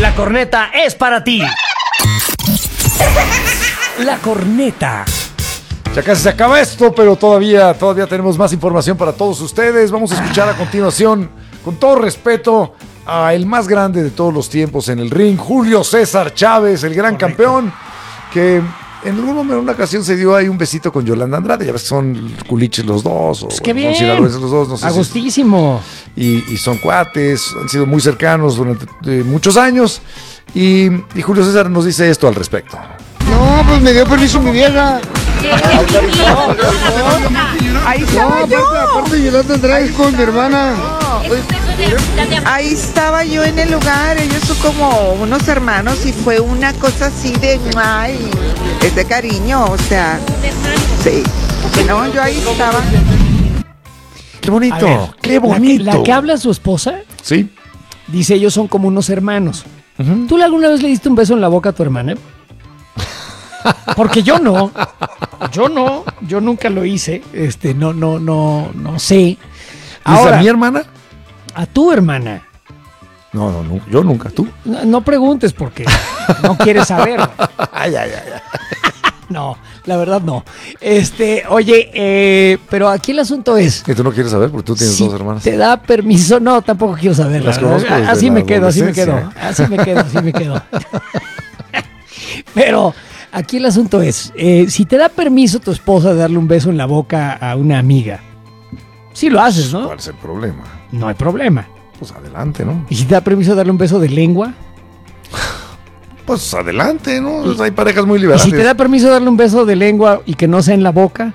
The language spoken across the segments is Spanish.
La corneta es para ti. La corneta. Ya casi se acaba esto, pero todavía tenemos más información para todos ustedes. Vamos a escuchar a continuación, con todo respeto, a el más grande de todos los tiempos en el ring, Julio César Chávez, el gran campeón, que en algún momento, en una ocasión, se dio ahí un besito con Yolanda Andrade. Ya ves que son culiches los dos. Pues qué bien. Son sinaloenses los dos. No sé a gustísimo. Y son cuates, han sido muy cercanos durante muchos años. Y Julio César nos dice esto al respecto. No, pues me dio permiso mi vieja. Ahí estaba yo. Aparte Yolanda Andrade con mi hermana. Ahí estaba yo en el lugar. Ellos son como unos hermanos y fue una cosa así de ay, es de cariño, o sea, sí. No, yo ahí estaba. Qué bonito, Ver, qué bonito. La que habla su esposa, Sí. dice ellos son como unos hermanos. ¿Tú alguna vez le diste un beso en la boca a tu hermana? Porque yo no. Yo nunca lo hice. No sé. ¿Dices a mi hermana? A tu hermana. No, yo nunca. ¿Tú? No preguntes porque no quieres saber. Ay. No, la verdad no. Pero aquí el asunto es, Que tú no quieres saber porque tú tienes si dos hermanas. te da permiso, no, tampoco quiero saber. Las conozco desde Así la me quedo. adolescencia. Pero aquí el asunto es, si te da permiso tu esposa de darle un beso en la boca a una amiga, sí lo haces, ¿no? ¿Cuál es el problema? No hay problema. Pues adelante, ¿no? ¿Y si te da permiso de darle un beso de lengua? Pues adelante, ¿no? Pues hay parejas muy ¿Y liberales. si te da permiso de darle un beso de lengua y que no sea en la boca?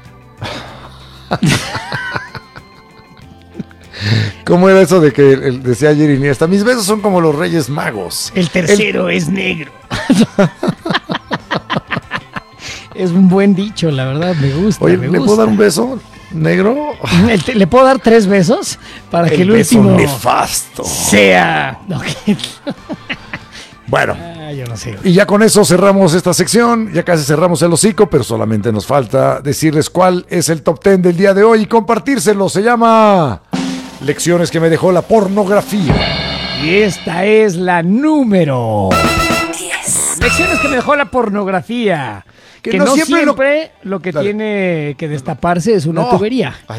¿Cómo era eso de que decía ayer Iniesta? Mis besos son como los Reyes Magos. El tercero es negro. Es un buen dicho, la verdad, me gusta. Oye, me ¿le gusta. puedo dar un beso negro? ¿Le puedo dar 3 besos? Para que el beso último nefasto. sea... No, Bueno. yo no sé. Y ya con eso cerramos esta sección, ya casi cerramos el hocico, pero solamente nos falta decirles cuál es el top 10 del día de hoy y compartírselo. Se llama Lecciones que me dejó la pornografía. Y esta es la número 10. Lecciones que me dejó la pornografía. Que no siempre lo que Dale. tiene que destaparse es una tubería. Ay.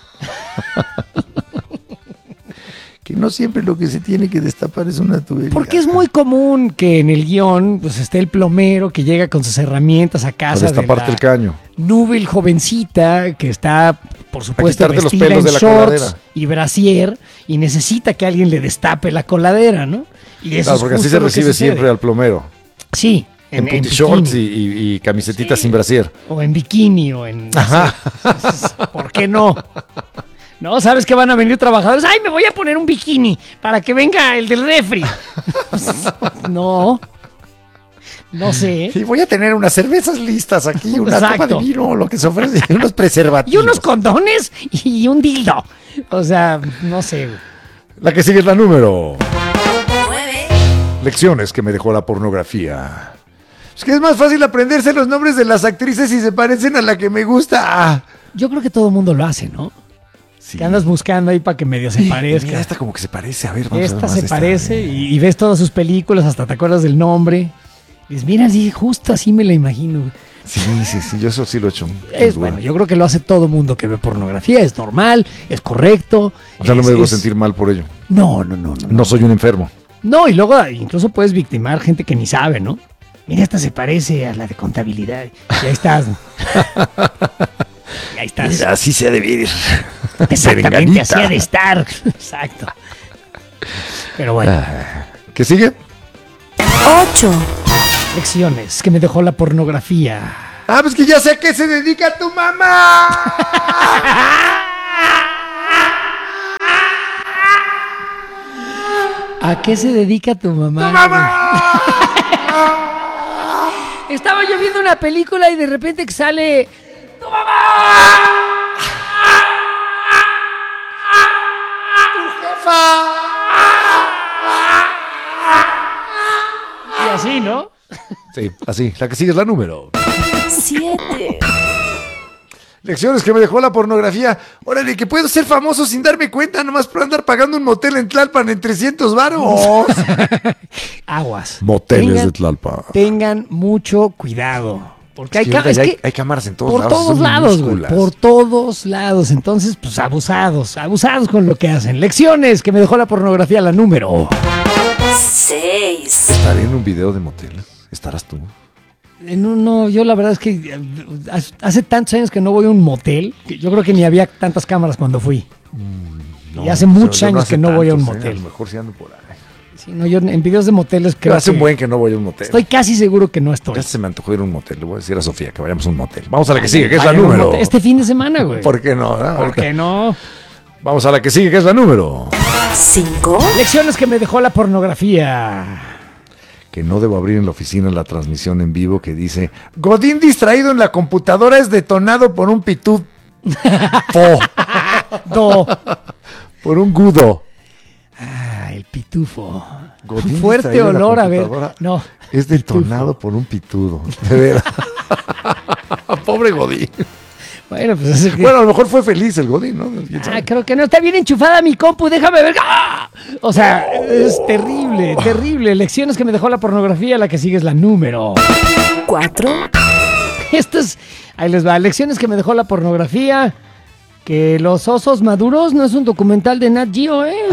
Que no siempre lo que se tiene que destapar es una tubería. Porque es muy común que en el guión pues esté el plomero que llega con sus herramientas a Para casa de destaparte la el caño. núbil jovencita que está, por supuesto, quitarte los vestida pelos en de la shorts coladera. y brasier y necesita que alguien le destape la coladera, ¿no? Y eso Claro, es porque así justo se lo que recibe sucede. siempre al plomero. Sí, En en puti shorts bikini. y camisetitas sin brasier. O en bikini o en... Ajá. ¿Por qué no? No, sabes que van a venir trabajadores. ¡Ay, me voy a poner un bikini para que venga el del refri! No sé. Y voy a tener unas cervezas listas aquí, una Exacto. copa de vino, lo que se ofrece, y unos Y preservativos. unos condones y un dildo. O sea, no sé. La que sigue es la número 9. Lecciones que me dejó la pornografía. Es que es más fácil aprenderse los nombres de las actrices si se parecen a la que me gusta. Yo creo que todo el mundo lo hace, ¿no? Sí. Que andas buscando ahí para que medio se parezca. Mira, esta como que se parece. A ver, vamos a ver Esta más se de esta. parece y ves todas sus películas, hasta te acuerdas del nombre. Y dices, mira, sí, justo así me la imagino. Sí, yo eso sí lo he hecho. sin Es duda. bueno, yo creo que lo hace todo mundo que ve pornografía, es normal, es correcto. O sea, no me debo es- sentir mal por ello. No. No soy un enfermo. No, y luego incluso puedes victimar gente que ni sabe, ¿no? Mira, esta se parece a la de contabilidad. Y ahí estás. Y ahí estás. Mira, así se ha de vivir. Exactamente, Perenganita. así ha de estar. Exacto. Pero bueno, ¿Qué sigue? 8, lecciones que me dejó la pornografía. Ah, pues que ya sé a qué se dedica tu mamá. ¿A qué se dedica tu mamá? ¡Tu mamá! Estaba yo viendo una película y de repente que sale... ¡Tu mamá! Y así, ¿no? Sí, así. La que sigue es la número 7, Lecciones que me dejó la pornografía. Órale, que puedo ser famoso sin darme cuenta, nomás por andar pagando un motel en Tlalpan en 300 varos. aguas. Moteles de Tlalpan. Tengan mucho cuidado. Porque hay cámaras en todos por lados. todos son lados, güey. minúsculas. Por todos lados. Entonces, pues abusados con lo que hacen. Lecciones que me dejó la pornografía, la número 6. Estaré en un video de motel. ¿Estarás tú? No, yo la verdad es que hace tantos años que no voy a un motel, que yo creo que ni había tantas cámaras cuando fui. Y hace muchos yo años que no voy a un motel. A lo mejor sí ando por ahí. Sí, no, yo en videos de moteles creo Hace que un buen que no voy a un motel. estoy casi seguro que no estoy. Ya se me antojó ir a un motel. Le voy a decir a Sofía que vayamos a un motel. Vamos a la que sigue, que es la Vayan a un número. motel este fin de semana, güey. ¿Por qué no? ¿Por qué no? Vamos a la que sigue, que es la número. 5. Lecciones que me dejó la pornografía. Que no debo abrir en la oficina la transmisión en vivo que dice: Godín distraído en la computadora es detonado por un pitú. Por un gudo. El pitufo. Godín Fuerte distraído en la olor a ver. computadora No. Es detonado por un pitudo. De veras. Pobre Godín. Bueno, pues es que... Bueno, a lo mejor fue feliz el Godín, ¿no? ¿Quién sabe? creo que no está bien enchufada mi compu, déjame ver. ¡Ah! O sea, es terrible, terrible. Lecciones que me dejó la pornografía, la que sigue es la número 4. Ahí les va. Lecciones que me dejó la pornografía. Que los osos maduros no es un documental de Nat Geo, ¿eh?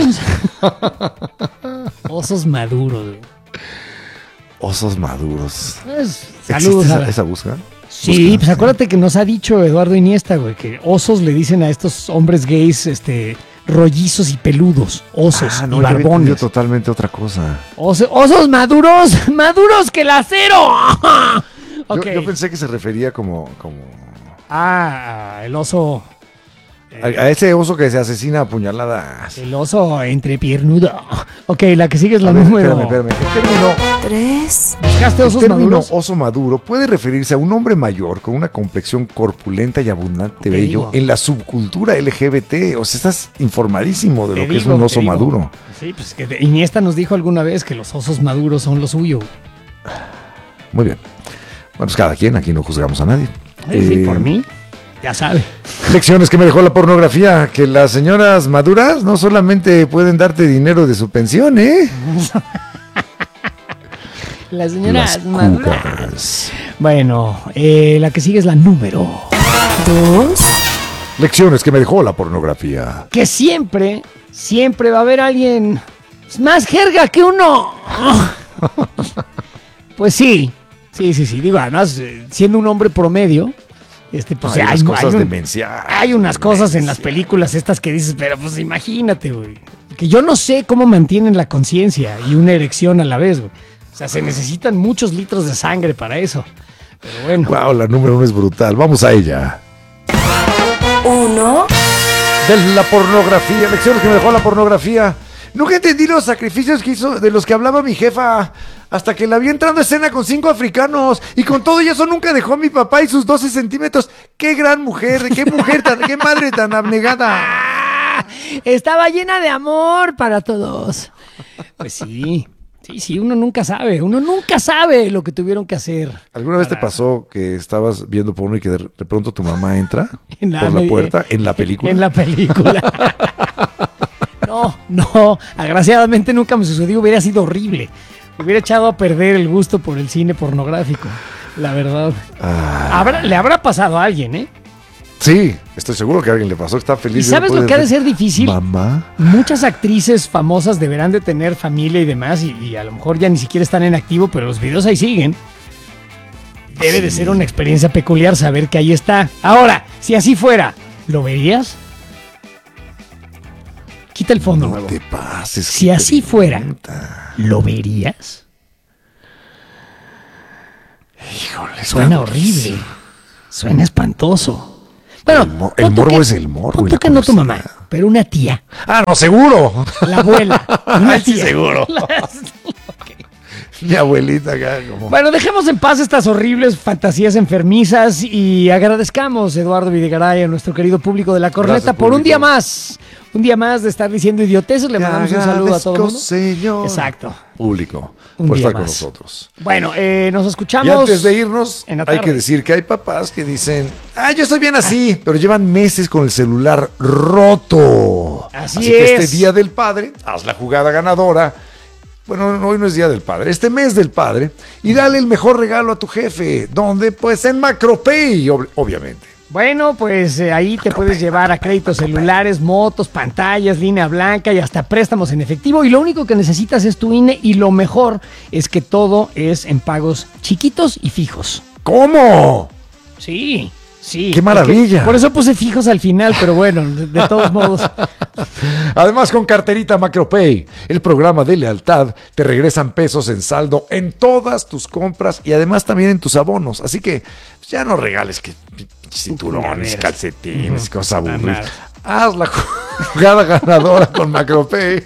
Osos maduros, güey. Osos maduros. Saludos. ¿Existe esa búsqueda? Sí, pues acuérdate que nos ha dicho Eduardo Iniesta, güey, que osos le dicen a estos hombres gays, rollizos y peludos, osos y Yo había entendido barbones. totalmente otra cosa. Osos maduros, maduros que el acero. Ok. Yo pensé que se refería como El oso. a ese oso que se asesina a puñaladas. El oso entrepiernudo. Ok, la que sigue es la A ver, número. espérame. El término 3. ¿Buscaste osos término maduros? oso maduro puede referirse a un hombre mayor con una complexión corpulenta y abundante Te vello digo. en la subcultura LGBT. O sea, estás informadísimo de Te lo que es digo, un te oso digo. maduro. Sí, pues que Iniesta nos dijo alguna vez que los osos maduros son lo suyo. Muy bien. Bueno, pues cada quien, aquí no juzgamos a nadie. Sí, por mí, ya sabe. Lecciones que me dejó la pornografía, que las señoras maduras no solamente pueden darte dinero de su pensión, ¿eh? Las señoras Las maduras. cucas. Bueno, la que sigue es la número 2. Lecciones que me dejó la pornografía. que siempre va a haber alguien más jerga que uno. Pues sí. Digo, además, siendo un hombre promedio, pues Hay unas cosas hay demenciales. hay unas cosas en las películas estas que dices, pero pues imagínate, güey. Que yo no sé cómo mantienen la conciencia y una erección a la vez, güey. O sea, se necesitan muchos litros de sangre para eso. Pero bueno. Wow, la número 1 es brutal. Vamos a ella. 1. De la pornografía, lecciones que me dejó la pornografía. Nunca entendí los sacrificios que hizo de los que hablaba mi jefa. Hasta que la vi entrando a escena con 5 africanos. Y con todo y eso nunca dejó a mi papá y sus 12 centímetros. ¡Qué gran mujer! ¡Qué mujer tan, qué madre tan abnegada! Estaba llena de amor para todos. Pues sí, uno nunca sabe lo que tuvieron que hacer. ¿Alguna vez te pasó que estabas viendo porno y que de pronto tu mamá entra por la puerta en la película? En la película. No, agraciadamente nunca me sucedió, hubiera sido horrible. Me hubiera echado a perder el gusto por el cine pornográfico, la verdad. Le habrá pasado a alguien, ¿eh? Sí, estoy seguro que a alguien le pasó, está feliz. ¿Y sabes lo que ha de ser difícil? Mamá. Muchas actrices famosas deberán de tener familia y demás, y a lo mejor ya ni siquiera están en activo, pero los videos ahí siguen. Debe de ser una experiencia peculiar saber que ahí está. Ahora, si así fuera, ¿lo verías? Quita el fondo, No nuevo. te pases. Si qué así fuera, pregunta. ¿lo verías? Híjole, Suena está horrible. durísimo. Suena espantoso. Bueno, El pon tú morbo que- es el morbo. pon y tú la que no tu curiosidad. mamá, pero una tía, Ah, no, seguro. la abuela, una Ay, sí, tía. seguro. Mi abuelita acá como... Bueno, dejemos en paz estas horribles fantasías enfermizas y agradezcamos, Eduardo Videgaray, a nuestro querido público de La Corneta Gracias, por un público. día más. Un día más de estar diciendo idioteces. Le mandamos un saludo a todo el mundo. Señor. Exacto. Público, Un por día estar con más. nosotros. Bueno, nos escuchamos. Y antes de irnos, en la hay tarde. que decir que hay papás que dicen, yo estoy bien así, pero llevan meses con el celular roto. Así que es. este Día del Padre, haz la jugada ganadora bueno, hoy no es Día del Padre, este mes del Padre, y dale el mejor regalo a tu jefe. ¿Dónde? Pues en Macropay, obviamente. Bueno, pues ahí te puedes llevar a créditos celulares, motos, pantallas, línea blanca y hasta préstamos en efectivo. Y lo único que necesitas es tu INE y lo mejor es que todo es en pagos chiquitos y fijos. ¿Cómo? Sí. Sí. ¡Qué maravilla! Por eso puse fijos al final, pero bueno, de todos modos. Además, con carterita Macropay, el programa de lealtad, te regresan pesos en saldo en todas tus compras y además también en tus abonos. Así que pues, ya no regales que cinturones, calcetines, cosas aburridas. Haz la jugada ganadora con Macropay.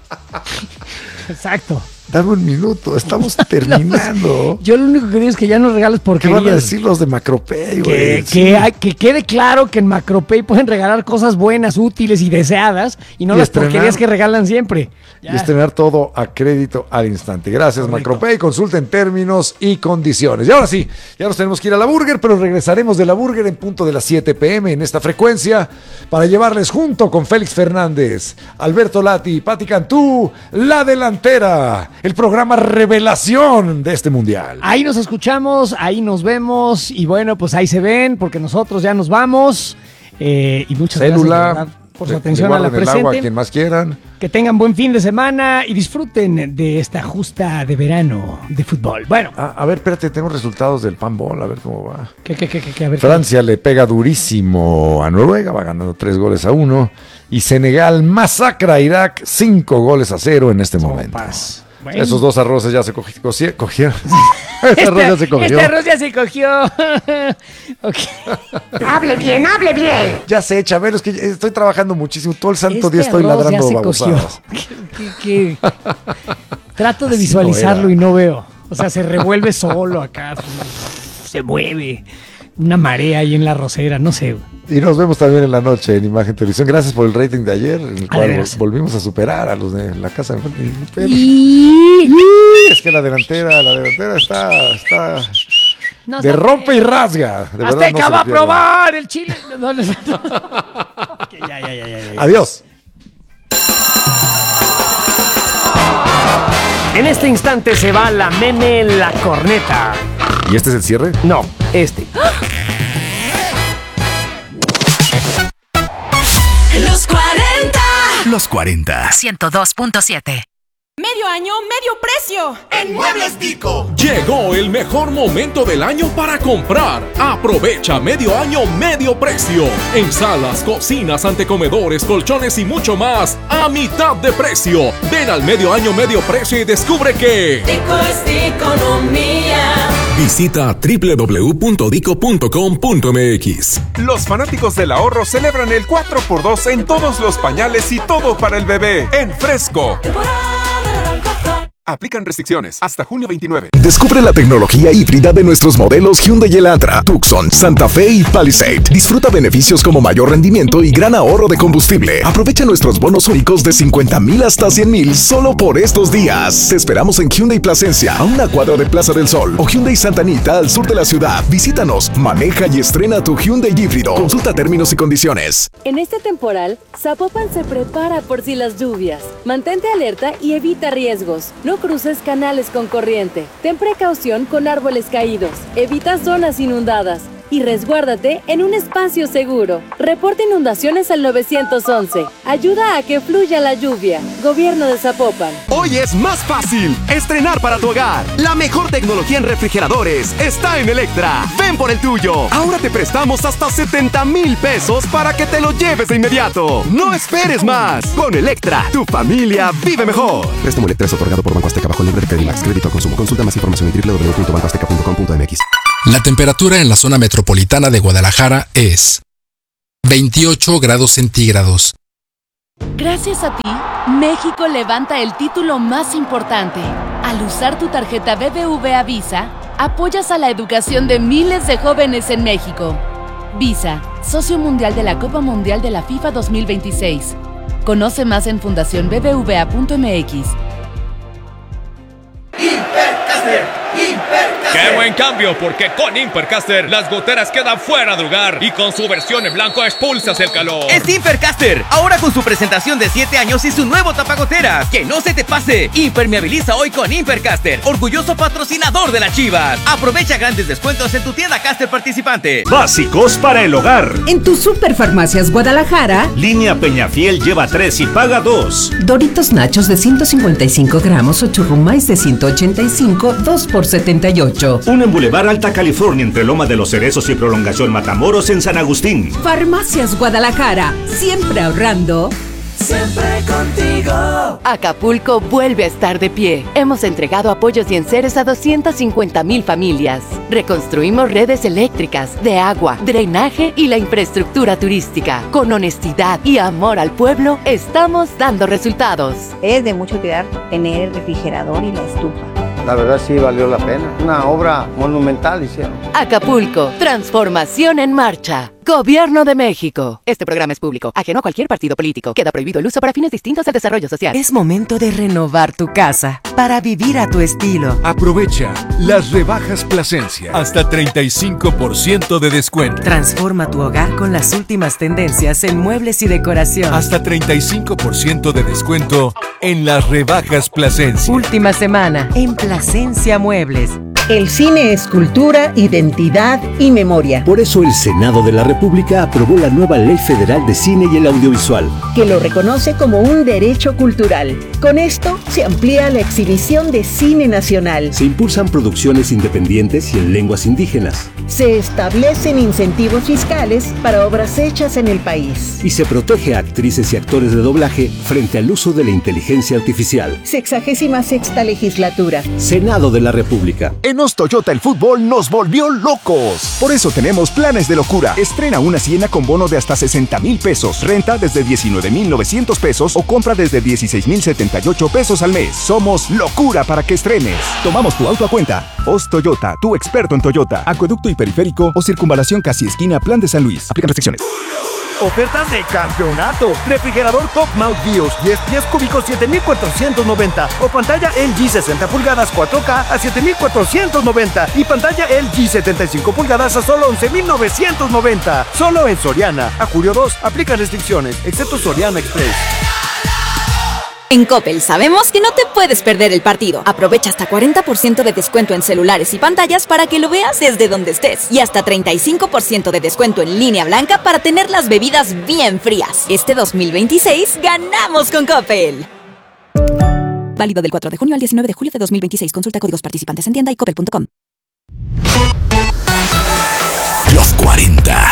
Exacto. Dame un minuto, estamos terminando. Yo lo único que digo es que ya no regales porquerías. ¿Qué van a decir los de Macropay, güey? Que quede claro que en Macropay pueden regalar cosas buenas, útiles y deseadas y no las porquerías que regalan siempre. Ya. Y estrenar todo a crédito al instante. Gracias, correcto. Macropay. Consulten términos y condiciones. Y ahora sí, ya nos tenemos que ir a la Burger, pero regresaremos de la Burger en punto de las 7 p.m. en esta frecuencia para llevarles junto con Félix Fernández, Alberto Lati, Pati Cantú, La Delantera, el programa revelación de este mundial. Ahí nos escuchamos, ahí nos vemos y bueno, pues ahí se ven porque nosotros ya nos vamos y muchas gracias por su atención a la presente. El agua, quien más quieran. Que tengan buen fin de semana y disfruten de esta justa de verano de fútbol. Bueno. A ver, espérate, tengo resultados del Panball, a ver cómo va. ¿Qué? A ver, Francia le pega durísimo a Noruega, va ganando 3-1 y Senegal masacra a Irak 5-0 en este momento. Bueno. Esos dos arroces ya se cogieron. Este arroz ya se cogió. Este arroz ya se cogió. Okay. Hable bien. Ya sé, Chabelo, es que estoy trabajando muchísimo. Todo el santo día estoy ladrando babosadas. ¿Qué? Trato de visualizarlo y no veo. O sea, se revuelve solo acá. Se mueve. Una marea ahí en la arrocera, no sé. Y nos vemos también en la noche en Imagen Televisión. Gracias por el rating de ayer, en el cual volvimos a superar a los de la casa de Es que la delantera está no, de rompe y rasga. De Azteca no va a probar el chile. Ya. Adiós. En este instante se va la meme la corneta. ¿Y este es el cierre? No, este. Los 40. 102.7. Medio año, medio precio. En Muebles Dico. Llegó el mejor momento del año para comprar. Aprovecha medio año, medio precio. En salas, cocinas, antecomedores, colchones y mucho más. A mitad de precio. Ven al medio año, medio precio y descubre que Dico es de economía. Visita www.dico.com.mx. Los fanáticos del ahorro celebran el 4x2 en todos los pañales y todo para el bebé. En Fresco. Aplican restricciones hasta junio 29. Descubre la tecnología híbrida de nuestros modelos Hyundai Elantra, Tucson, Santa Fe y Palisade. Disfruta beneficios como mayor rendimiento y gran ahorro de combustible. Aprovecha nuestros bonos únicos de 50,000 hasta 100,000 solo por estos días. Te esperamos en Hyundai Plasencia, a una cuadra de Plaza del Sol, o Hyundai Santa Anita al sur de la ciudad. Visítanos, maneja y estrena tu Hyundai híbrido. Consulta términos y condiciones. En este temporal, Zapopan se prepara por si las lluvias. Mantente alerta y evita riesgos. No cruces canales con corriente. Ten precaución con árboles caídos. Evita zonas inundadas. Y resguárdate en un espacio seguro. Reporta inundaciones al 911. Ayuda a que fluya la lluvia. Gobierno de Zapopan. Hoy es más fácil estrenar para tu hogar. La mejor tecnología en refrigeradores está en Electra. Ven por el tuyo. Ahora te prestamos hasta 70,000 pesos para que te lo lleves de inmediato. No esperes más. Con Electra, tu familia vive mejor. Préstamo Electra es otorgado por Banco Azteca bajo el nombre de Credimax. Crédito al consumo. Consulta más información en www.bancoazteca.com.mx. La temperatura en la zona metropolitana de Guadalajara es 28 grados centígrados. Gracias a ti, México levanta el título más importante. Al usar tu tarjeta BBVA Visa, apoyas a la educación de miles de jóvenes en México. Visa, socio mundial de la Copa Mundial de la FIFA 2026. Conoce más en fundacionbbva.mx. ¡Qué buen cambio! Porque con Impercaster las goteras quedan fuera de lugar y con su versión en blanco expulsas el calor. Es Impercaster, ahora con su presentación de 7 años y su nuevo tapagoteras. ¡Que no se te pase! Impermeabiliza hoy con Impercaster, orgulloso patrocinador de las Chivas. Aprovecha grandes descuentos en tu tienda Caster participante. Básicos para el hogar. En tus Superfarmacias Guadalajara, Línea Peñafiel lleva 3 y paga 2. Doritos Nachos de 155 gramos o churrumais de 185, 2 por 78. Un en Boulevard Alta California entre Loma de los Cerezos y Prolongación Matamoros en San Agustín. Farmacias Guadalajara, siempre ahorrando. Siempre contigo. Acapulco vuelve a estar de pie. Hemos entregado apoyos y enseres a 250,000 familias. Reconstruimos redes eléctricas, de agua, drenaje y la infraestructura turística. Con honestidad y amor al pueblo, estamos dando resultados. Es de mucha utilidad tener el refrigerador y la estufa. La verdad sí valió la pena. Una obra monumental hicieron. Acapulco, transformación en marcha. Gobierno de México. Este programa es público, ajeno a cualquier partido político. Queda prohibido el uso para fines distintos del desarrollo social. Es momento de renovar tu casa para vivir a tu estilo. Aprovecha las rebajas Plasencia. Hasta 35% de descuento. Transforma tu hogar con las últimas tendencias en muebles y decoración. Hasta 35% de descuento en las rebajas Plasencia. Última semana en Plasencia Muebles. El cine es cultura, identidad y memoria. Por eso el Senado de la República aprobó la nueva Ley Federal de Cine y el Audiovisual, que lo reconoce como un derecho cultural. Con esto se amplía la exhibición de cine nacional. Se impulsan producciones independientes y en lenguas indígenas. Se establecen incentivos fiscales para obras hechas en el país. Y se protege a actrices y actores de doblaje frente al uso de la inteligencia artificial. 66ª legislatura. Senado de la República. En Os Toyota el fútbol nos volvió locos. Por eso tenemos planes de locura. Estrena una Siena con bono de hasta 60,000 pesos. Renta desde 19,900 pesos o compra desde 16,078 pesos al mes. Somos locura para que estrenes. Tomamos tu auto a cuenta. Os Toyota, tu experto en Toyota. Acueducto y periférico o circunvalación casi esquina Plan de San Luis. Aplican restricciones. Ofertas de campeonato. Refrigerador Top Mount BIOS 10 pies cúbicos 7,490 o pantalla LG 60 pulgadas 4K a 7,490 y pantalla LG 75 pulgadas a solo 11,990. Solo en Soriana. A julio 2 aplican restricciones, excepto Soriana Express. En Coppel sabemos que no te puedes perder el partido. Aprovecha hasta 40% de descuento en celulares y pantallas para que lo veas desde donde estés. Y hasta 35% de descuento en línea blanca para tener las bebidas bien frías. Este 2026 ganamos con Coppel. Válido del 4 de junio al 19 de julio de 2026. Consulta códigos participantes en tienda y coppel.com. Los 40.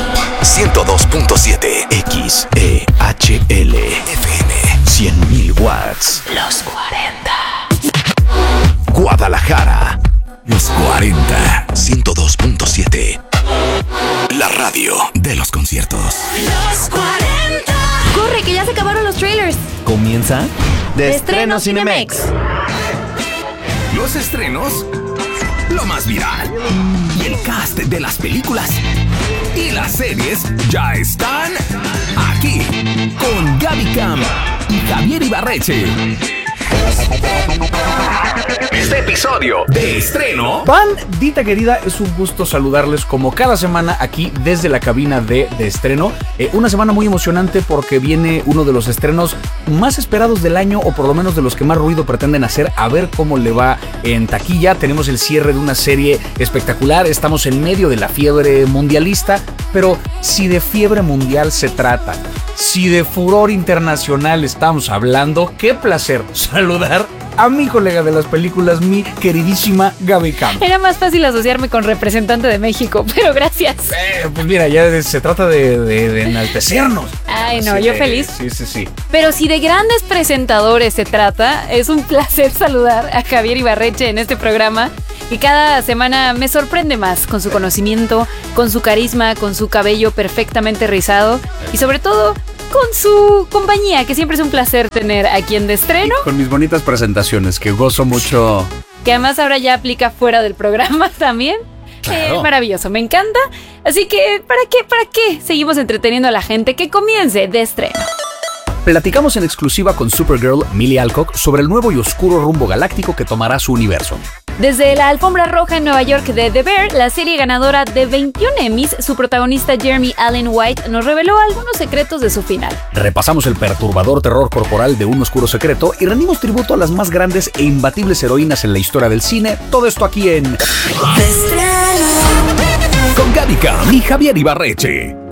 102.7 XEHL FM. 100,000 watts. Los 40. Guadalajara. Los 40. 102.7. La radio de los conciertos. Los 40. ¡Corre, que ya se acabaron los trailers! Comienza De Estreno Cinemex. Los estrenos, lo más viral. Y el cast de las películas y las series ya están aquí con Gaby Cam y Javier Ibarreche. Este episodio de estreno. Bandita querida, es un gusto saludarles como cada semana aquí desde la cabina de estreno. Una semana muy emocionante porque viene uno de los estrenos más esperados del año, o por lo menos de los que más ruido pretenden hacer. A ver cómo le va en taquilla. Tenemos el cierre de una serie espectacular. Estamos en medio de la fiebre mundialista, pero si de fiebre mundial se trata, si de furor internacional estamos hablando, qué placer saludar a mi colega de las películas, mi queridísima Gaby Cam. Era más fácil asociarme con representante de México, pero gracias. Pues mira, ya se trata de enaltecernos. Ay, no, yo feliz. Sí. Pero si de grandes presentadores se trata, es un placer saludar a Javier Ibarreche en este programa, y cada semana me sorprende más con su conocimiento, con su carisma, con su cabello perfectamente rizado y sobre todo con su compañía, que siempre es un placer tener aquí en De Estreno. Y con mis bonitas presentaciones, que gozo mucho. Que además ahora ya aplica fuera del programa también. Claro. Maravilloso, me encanta. Así que, ¿para qué seguimos entreteniendo a la gente? Que comience De Estreno. Platicamos en exclusiva con Supergirl Millie Alcock sobre el nuevo y oscuro rumbo galáctico que tomará su universo. Desde la alfombra roja en Nueva York de The Bear, la serie ganadora de 21 Emmys, su protagonista Jeremy Allen White nos reveló algunos secretos de su final. Repasamos el perturbador terror corporal de Un oscuro secreto y rendimos tributo a las más grandes e imbatibles heroínas en la historia del cine. Todo esto aquí en... Con Gaby Cam y Javier Ibarreche.